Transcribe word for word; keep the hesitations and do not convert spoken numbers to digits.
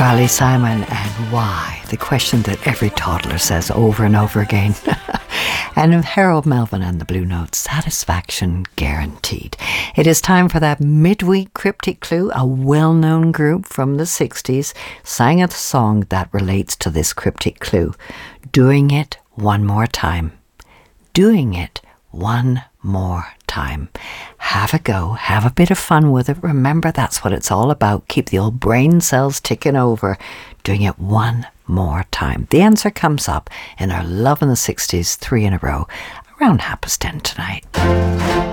Carly Simon and why? The question that every toddler says over and over again. And Harold Melvin and the Blue Notes, satisfaction guaranteed. It is time for that midweek cryptic clue. A well-known group from the sixties sang a song that relates to this cryptic clue. Doing it one more time. Doing it one more time. Have a go. Have a bit of fun with it. Remember, that's what it's all about. Keep the old brain cells ticking over. Doing it one more time. The answer comes up in our Love in the sixties three in a row around half past ten tonight.